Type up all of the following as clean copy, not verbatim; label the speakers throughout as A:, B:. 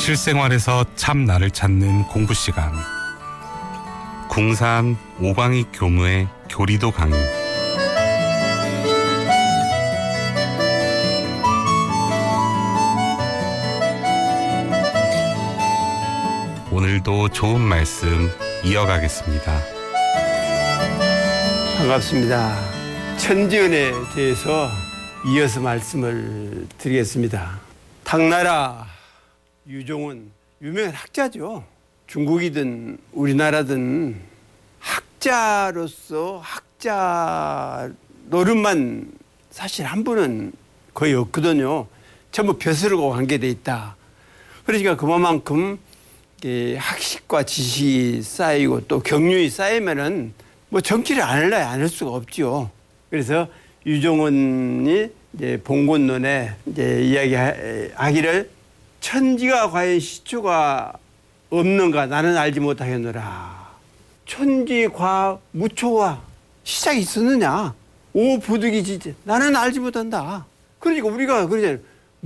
A: 실생활에서 참 나를 찾는 공부 시간. 궁산 오광익 교무의 교리도 강의. 오늘도 좋은 말씀 이어가겠습니다.
B: 반갑습니다. 천지연에 대해서 이어서 말씀을 드리겠습니다. 당나라 유종은 유명한 학자죠. 중국이든 우리나라든 학자로서 학자 노릇만 사실 한 분은 거의 없거든요. 전부 벼슬하고 관계돼 있다. 그러니까 그만큼 학식과 지식이 쌓이고 또 경륜이 쌓이면은 뭐 정치를 안 할 수가 없죠. 그래서 유종은이 이제 봉건론에 이제 이야기하기를 천지가 과연 시초가 없는가 나는 알지 못하겠노라. 천지과 무초와 시작이 있었느냐. 오부득이지 나는 알지 못한다. 그러니까 우리가 그러잖아요.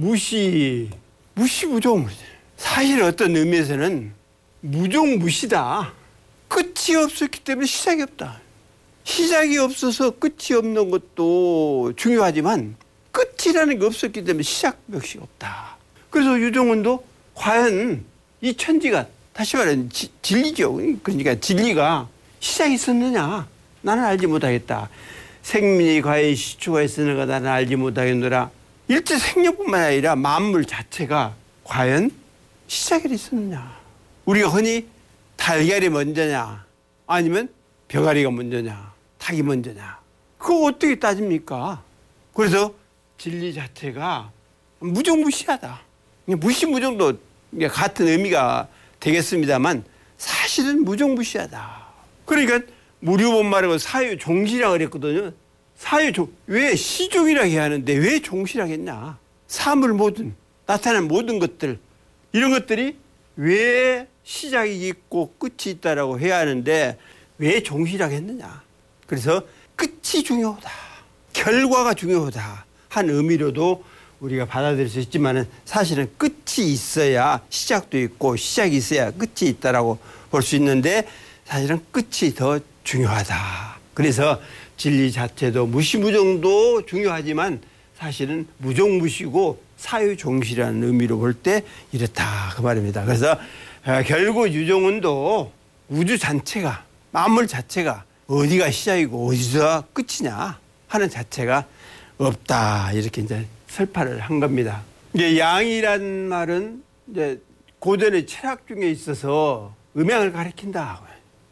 B: 무시무종. 사실 어떤 의미에서는 무종무시다. 끝이 없었기 때문에 시작이 없다. 시작이 없어서 끝이 없는 것도 중요하지만 끝이라는 게 없었기 때문에 시작 역시 없다. 그래서 유종은도 과연 이 천지가 다시 말하면 진리죠. 그러니까 진리가 시작이 있었느냐. 나는 알지 못하겠다. 생민이 과연 시초가 있었는가 나는 알지 못하겠노라. 일체 생명뿐만 아니라 만물 자체가 과연 시작이 있었느냐. 우리가 흔히 달걀이 먼저냐 아니면 병아리가 먼저냐 닭이 먼저냐 그거 어떻게 따집니까? 그래서 진리 자체가 무종무시하다. 무시무종도 같은 의미가 되겠습니다만 사실은 무종무시하다. 그러니까 무료본말하고 사유종시라고 그랬거든요. 왜 시종이라고 해야 하는데 왜 종시라고 했냐. 사물 모든 나타난 모든 것들 이런 것들이 왜 시작이 있고 끝이 있다라고 해야 하는데 왜 종시라고 했느냐. 그래서 끝이 중요하다. 결과가 중요하다. 한 의미로도 우리가 받아들일 수 있지만은 사실은 끝이 있어야 시작도 있고 시작이 있어야 끝이 있다라고 볼 수 있는데 사실은 끝이 더 중요하다. 그래서 진리 자체도 무시무종도 중요하지만 사실은 무종무시고 사유종시라는 의미로 볼 때 이렇다 그 말입니다. 그래서 결국 유종은도 우주 전체가 만물 자체가 어디가 시작이고 어디서 끝이냐 하는 자체가 없다 이렇게 이제 설파를 한 겁니다. 이제 양이란 말은 이제 고전의 철학 중에 있어서 음양을 가리킨다.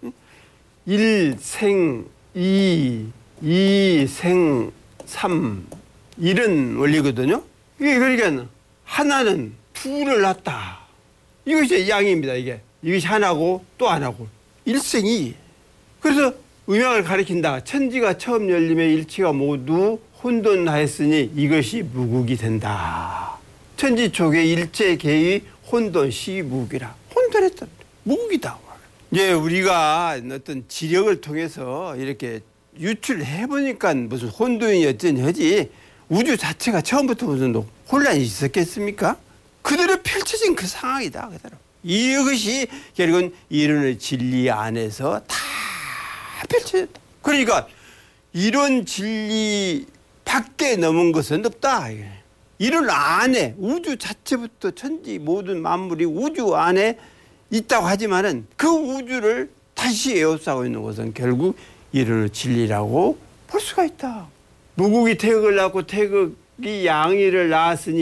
B: 일생 이생 삼 이런 원리거든요. 이게 그러니까 하나는 둘을 낳았다. 이것이 양입니다. 이것이 하나고 또 하나고 일생이. 그래서 음양을 가리킨다. 천지가 처음 열림에 일체가 모두 혼돈하였으니 이것이 무국이 된다. 천지 초계 일체 개의 혼돈 시무국이라. 혼돈했다. 무국이다. 이제 우리가 어떤 지력을 통해서 이렇게 유출해 보니까 무슨 혼돈이 어쩌니 하지. 우주 자체가 처음부터 무슨 혼란이 있었겠습니까? 그대로 펼쳐진 그 상황이다. 그대로. 이것이 결국은 이론의 진리 안에서 다 펼쳐졌다. 그러니까 이런 진리 밖에 넘은 것은 없다. 이론 안에 우주 자체부터 천지 모든 만물이 우주 안에 있다고 하지만은 그 우주를 다시 에워싸고 있는 것은 결국 이론의 진리라고 볼 수가 있다. 무국이 태극을 낳고 태극이 양이를 낳았으니